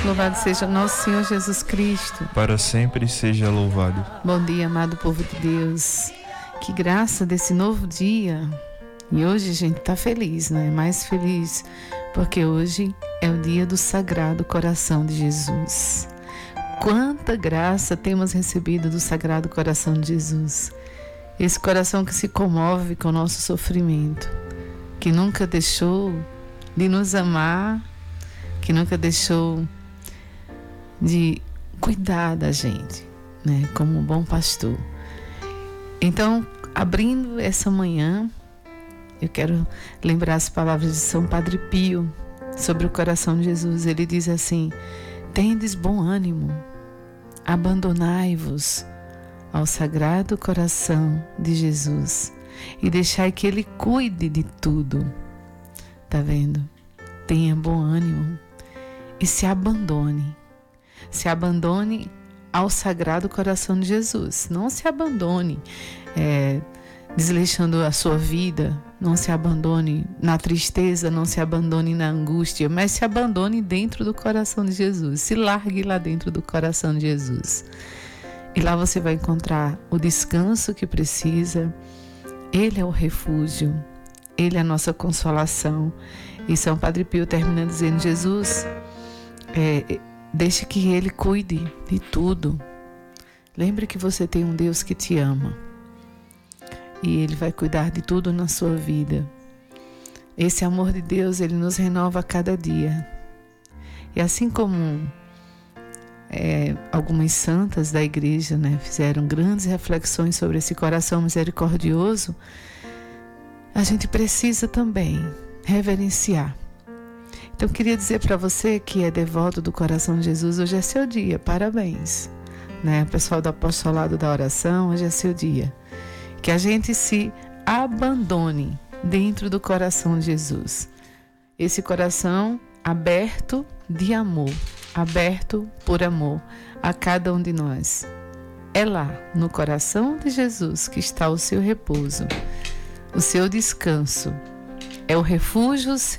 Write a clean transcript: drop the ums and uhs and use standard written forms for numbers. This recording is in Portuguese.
Louvado seja nosso Senhor Jesus Cristo. Para sempre seja louvado. Bom dia, amado povo de Deus. Que graça desse novo dia. E hoje a gente está feliz, né? Mais feliz, porque hoje é o dia do Sagrado Coração de Jesus. Quanta graça temos recebido do Sagrado Coração de Jesus. Esse coração que se comove com o nosso sofrimento, que nunca deixou de nos amar, que nunca deixou de cuidar da gente, né? Como um bom pastor. Então, abrindo essa manhã, eu quero lembrar as palavras de São Padre Pio sobre o coração de Jesus. Ele diz assim: tendes bom ânimo, abandonai-vos ao Sagrado Coração de Jesus e deixai que Ele cuide de tudo. Tá vendo? Tenha bom ânimo e se abandone. Se abandone ao Sagrado Coração de Jesus. Não se abandone desleixando a sua vida. Não se abandone na tristeza, não se abandone na angústia, mas se abandone dentro do coração de Jesus. Se largue lá dentro do coração de Jesus. E lá você vai encontrar o descanso que precisa. Ele é o refúgio. Ele é a nossa consolação. E São Padre Pio termina dizendo: Jesus, deixe que Ele cuide de tudo. Lembre que você tem um Deus que te ama. E Ele vai cuidar de tudo na sua vida. Esse amor de Deus, Ele nos renova a cada dia. E assim como algumas santas da igreja, né, fizeram grandes reflexões sobre esse coração misericordioso, a gente precisa também reverenciar. Então, eu queria dizer para você que é devoto do coração de Jesus, hoje é seu dia, parabéns. Né? Pessoal do Apostolado da Oração, hoje é seu dia. Que a gente se abandone dentro do coração de Jesus. Esse coração aberto de amor, aberto por amor a cada um de nós. É lá, no coração de Jesus, que está o seu repouso, o seu descanso. É o refúgio